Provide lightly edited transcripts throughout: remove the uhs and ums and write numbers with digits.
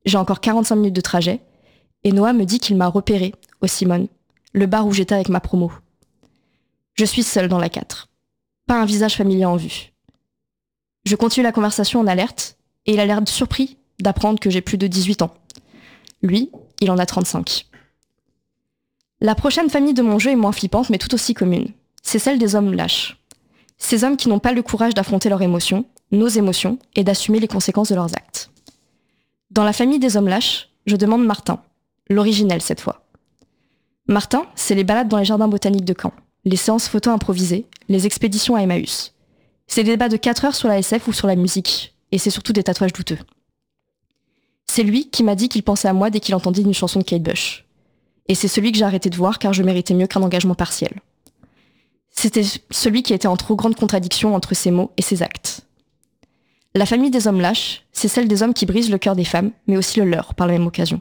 J'ai encore 45 minutes de trajet, et Noah me dit qu'il m'a repéré au Simone, le bar où j'étais avec ma promo. Je suis seule dans la 4. Pas un visage familier en vue. Je continue la conversation en alerte, et il a l'air surpris d'apprendre que j'ai plus de 18 ans. Lui, il en a 35. La prochaine famille de mon jeu est moins flippante, mais tout aussi commune. C'est celle des hommes lâches. Ces hommes qui n'ont pas le courage d'affronter leurs émotions, nos émotions, et d'assumer les conséquences de leurs actes. Dans la famille des hommes lâches, je demande Martin, l'originel cette fois. Martin, c'est les balades dans les jardins botaniques de Caen, les séances photo improvisées, les expéditions à Emmaüs. C'est des débats de 4 heures sur la SF ou sur la musique, et c'est surtout des tatouages douteux. C'est lui qui m'a dit qu'il pensait à moi dès qu'il entendait une chanson de Kate Bush. Et c'est celui que j'ai arrêté de voir car je méritais mieux qu'un engagement partiel. C'était celui qui était en trop grande contradiction entre ses mots et ses actes. La famille des hommes lâches, c'est celle des hommes qui brisent le cœur des femmes, mais aussi le leur par la même occasion.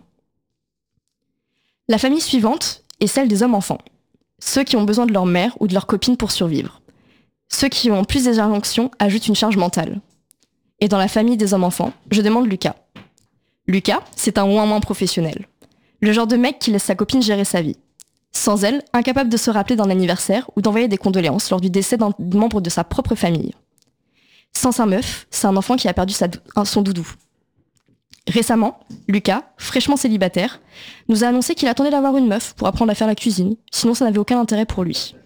La famille suivante est celle des hommes enfants. Ceux qui ont besoin de leur mère ou de leur copine pour survivre. Ceux qui ont plus des injonctions ajoutent une charge mentale. Et dans la famille des hommes enfants, je demande Lucas. Lucas, c'est un ouin-ouin professionnel. Le genre de mec qui laisse sa copine gérer sa vie. Sans elle, incapable de se rappeler d'un anniversaire ou d'envoyer des condoléances lors du décès d'un membre de sa propre famille. Sans sa meuf, c'est un enfant qui a perdu son doudou. Récemment, Lucas, fraîchement célibataire, nous a annoncé qu'il attendait d'avoir une meuf pour apprendre à faire la cuisine, sinon ça n'avait aucun intérêt pour lui.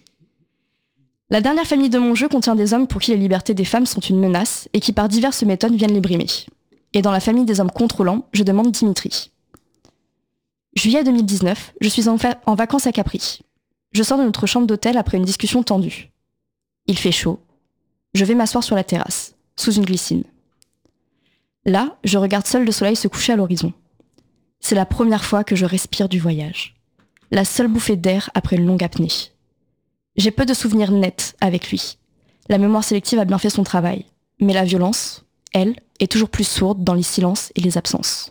La dernière famille de mon jeu contient des hommes pour qui les libertés des femmes sont une menace et qui par diverses méthodes viennent les brimer. Et dans la famille des hommes contrôlants, je demande Dimitri. Juillet 2019, je suis en vacances à Capri. Je sors de notre chambre d'hôtel après une discussion tendue. Il fait chaud. Je vais m'asseoir sur la terrasse, sous une glycine. Là, je regarde seul le soleil se coucher à l'horizon. C'est la première fois que je respire du voyage. La seule bouffée d'air après une longue apnée. J'ai peu de souvenirs nets avec lui. La mémoire sélective a bien fait son travail. Mais la violence, elle, est toujours plus sourde dans les silences et les absences.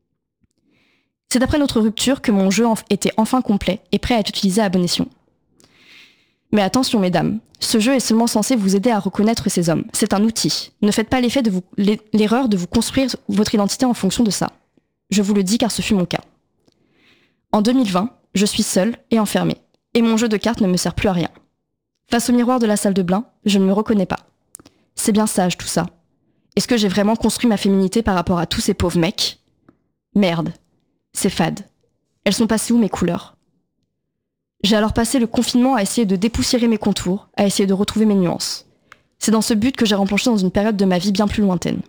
C'est après notre rupture que mon jeu était enfin complet et prêt à être utilisé à bon escient. Mais attention mesdames, ce jeu est seulement censé vous aider à reconnaître ces hommes. C'est un outil. Ne faites pas l'erreur de vous construire votre identité en fonction de ça. Je vous le dis car ce fut mon cas. En 2020, je suis seule et enfermée. Et mon jeu de cartes ne me sert plus à rien. Face au miroir de la salle de bain, je ne me reconnais pas. C'est bien sage tout ça. Est-ce que j'ai vraiment construit ma féminité par rapport à tous ces pauvres mecs ? Merde. C'est fade. Elles sont passées où mes couleurs ? J'ai alors passé le confinement à essayer de dépoussiérer mes contours, à essayer de retrouver mes nuances. C'est dans ce but que j'ai replongé dans une période de ma vie bien plus lointaine.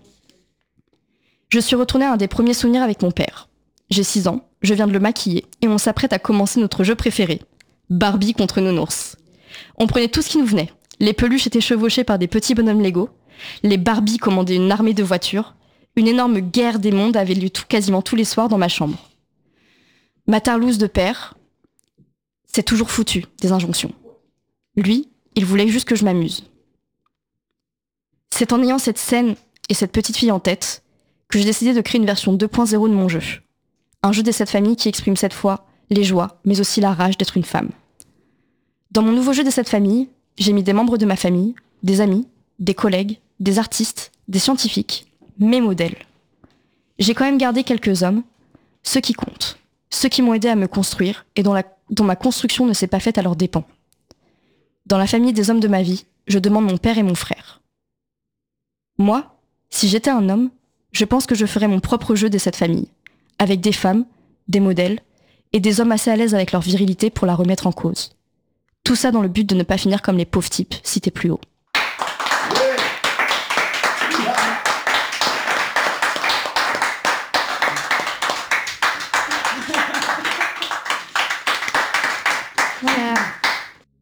Je suis retournée à un des premiers souvenirs avec mon père. J'ai 6 ans, je viens de le maquiller et on s'apprête à commencer notre jeu préféré. Barbie contre nounours. On prenait tout ce qui nous venait. Les peluches étaient chevauchées par des petits bonhommes Lego. Les Barbies commandaient une armée de voitures. Une énorme guerre des mondes avait lieu quasiment tous les soirs dans ma chambre. Ma tarlouse de père, c'est toujours foutu, des injonctions. Lui, il voulait juste que je m'amuse. C'est en ayant cette scène et cette petite fille en tête que j'ai décidé de créer une version 2.0 de mon jeu. Un jeu de cette famille qui exprime cette fois les joies, mais aussi la rage d'être une femme. Dans mon nouveau jeu de cette famille, j'ai mis des membres de ma famille, des amis, des collègues, des artistes, des scientifiques, mes modèles. J'ai quand même gardé quelques hommes, ceux qui comptent, ceux qui m'ont aidé à me construire et dont ma construction ne s'est pas faite à leurs dépens. Dans la famille des hommes de ma vie, je demande mon père et mon frère. Moi, si j'étais un homme, je pense que je ferais mon propre jeu de cette famille, avec des femmes, des modèles, et des hommes assez à l'aise avec leur virilité pour la remettre en cause. Tout ça dans le but de ne pas finir comme les pauvres types cités plus haut. Voilà.